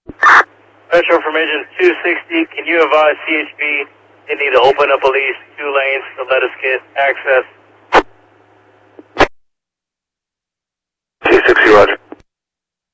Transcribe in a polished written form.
Metro information 260, can you advise CHP they need to open up at least 2 lanes to let us get access